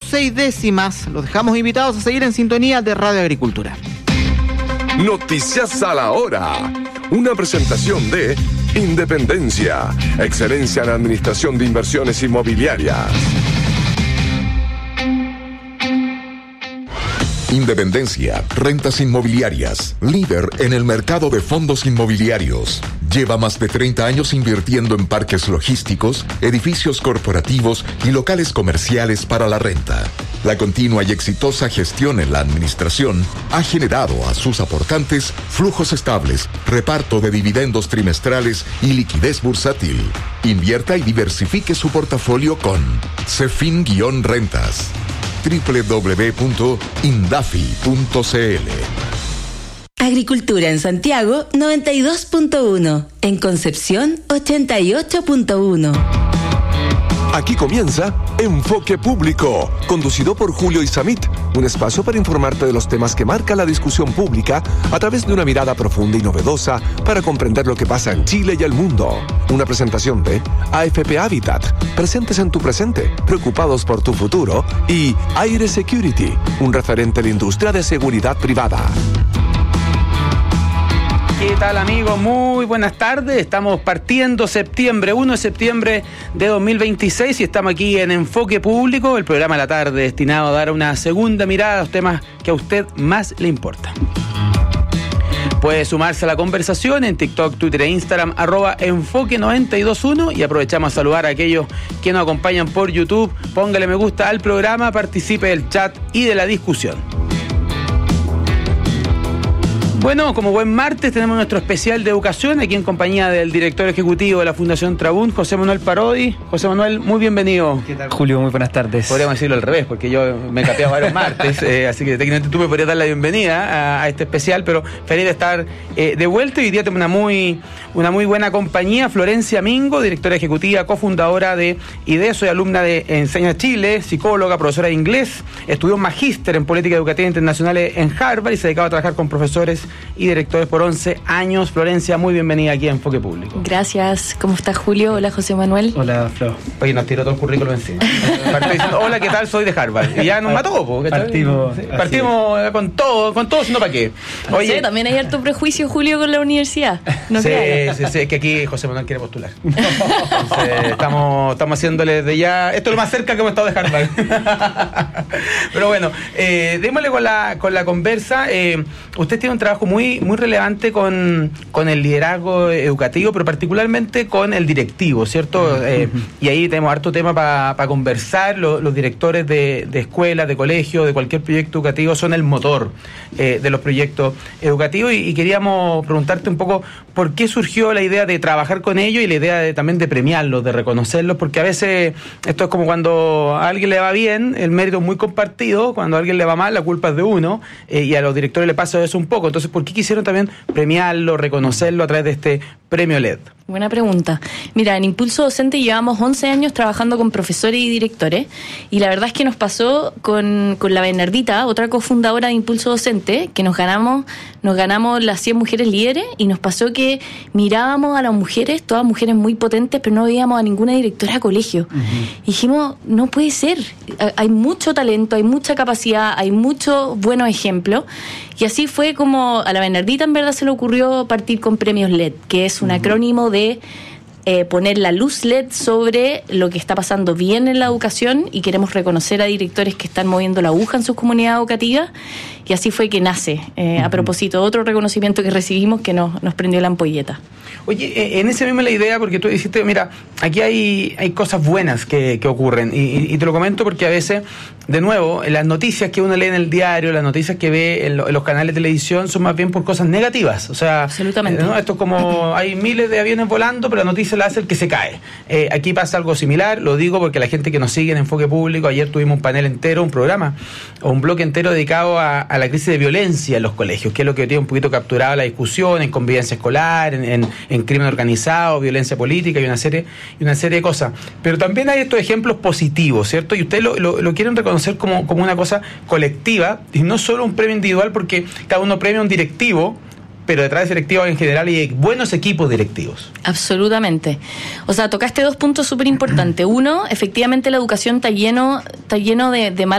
2/6. Los dejamos invitados a seguir en sintonía de Radio Agricultura. Noticias a la hora. Una presentación de Independencia, excelencia en administración de inversiones inmobiliarias. Independencia, rentas inmobiliarias, líder en el mercado de fondos inmobiliarios. Lleva más de 30 años invirtiendo en parques logísticos, edificios corporativos y locales comerciales para la renta. La continua y exitosa gestión en la administración ha generado a sus aportantes flujos estables, reparto de dividendos trimestrales y liquidez bursátil. Invierta y diversifique su portafolio con Cefin-Rentas. www.indafi.cl. Agricultura en Santiago 92.1, en Concepción 88.1. Aquí comienza Enfoque Público, conducido por Julio Isamit, un espacio para informarte de los temas que marcan la discusión pública a través de una mirada profunda y novedosa para comprender lo que pasa en Chile y el mundo. Una presentación de AFP Habitat, presentes en tu presente, preocupados por tu futuro, y Aire Security, un referente de la industria de seguridad privada. ¿Qué tal, amigos? Muy buenas tardes. Estamos partiendo 1 de septiembre de 2026 y estamos aquí en Enfoque Público, el programa de la tarde destinado a dar una segunda mirada a los temas que a usted más le importan. Puede sumarse a la conversación en TikTok, Twitter e Instagram, @enfoque921, y aprovechamos a saludar a aquellos que nos acompañan por YouTube. Póngale me gusta al programa, participe del chat y de la discusión. Bueno, como buen martes tenemos nuestro especial de educación aquí en compañía del director ejecutivo de la Fundación Trabún, José Manuel Parodi. José Manuel, muy bienvenido. ¿Qué tal, Julio? Muy buenas tardes. Podríamos decirlo al revés, porque yo me capeaba varios martes, así que técnicamente tú me podrías dar la bienvenida a este especial, pero feliz de estar de vuelta. Y hoy día tenemos una muy buena compañía. Florencia Mingo, directora ejecutiva, cofundadora de IDE, soy alumna de Enseña Chile, psicóloga, profesora de inglés, estudió un magíster en política educativa internacional en Harvard y se dedicaba a trabajar con profesores y directores por 11 años. Florencia, muy bienvenida aquí a Enfoque Público. Gracias. ¿Cómo estás, Julio? Hola, José Manuel. Hola, Flo. Oye, nos tiró todo el currículum encima. Partió diciendo, hola, ¿qué tal? Soy de Harvard. Y ya nos mató, Partimos con todo, sino para qué. Oye, sí, también hay harto prejuicio, Julio, con la universidad. No sí, es que aquí José Manuel quiere postular. Entonces, estamos haciéndole de ya... Esto es lo más cerca que hemos estado de Harvard. Pero bueno, démosle con la conversa. Usted tiene un trabajo muy relevante con el liderazgo educativo, pero particularmente con el directivo, ¿cierto? Y ahí tenemos harto tema para conversar. Los directores de escuelas, de colegios, de cualquier proyecto educativo son el motor de los proyectos educativos, y queríamos preguntarte un poco por qué surgió la idea de trabajar con ellos y la idea también de premiarlos, de reconocerlos, porque a veces esto es como cuando a alguien le va bien, el mérito es muy compartido; cuando a alguien le va mal, la culpa es de uno, y a los directores le pasa eso un poco. Entonces, ¿por qué quisieron también premiarlo, reconocerlo a través de este premio LED? Buena pregunta. Mira, en Impulso Docente llevamos 11 años trabajando con profesores y directores, y la verdad es que nos pasó con la Bernardita, otra cofundadora de Impulso Docente, que nos ganamos las 100 mujeres líderes, y nos pasó que mirábamos a las mujeres, todas mujeres muy potentes, pero no veíamos a ninguna directora de colegio. Y dijimos, no puede ser, hay mucho talento, hay mucha capacidad, hay muchos buenos ejemplos, y así fue como a la Bernardita en verdad se le ocurrió partir con premios LED, que es un acrónimo de poner la luz LED sobre lo que está pasando bien en la educación, y queremos reconocer a directores que están moviendo la aguja en sus comunidades educativas, y así fue que nace, a propósito, otro reconocimiento que recibimos que nos prendió la ampolleta. Oye, en ese mismo la idea, porque tú dijiste, mira, aquí hay cosas buenas que ocurren, y te lo comento porque a veces, de nuevo, las noticias que uno lee en el diario, las noticias que ve en los canales de televisión son más bien por cosas negativas, o sea, absolutamente. ¿no? Esto es como, hay miles de aviones volando, pero la noticia la hace el que se cae. Aquí pasa algo similar, lo digo porque la gente que nos sigue en Enfoque Público, ayer tuvimos un panel entero, un programa, o un bloque entero dedicado a la crisis de violencia en los colegios, que es lo que tiene un poquito capturado la discusión, en convivencia escolar, en crimen organizado, violencia política y una serie de cosas. Pero también hay estos ejemplos positivos, ¿cierto? Y ustedes lo quieren reconocer como una cosa colectiva, y no solo un premio individual, porque cada uno premia a un directivo, pero detrás de ese directivo en general hay buenos equipos directivos. Absolutamente. O sea, tocaste dos puntos súper importantes. Uno, efectivamente la educación está lleno de malas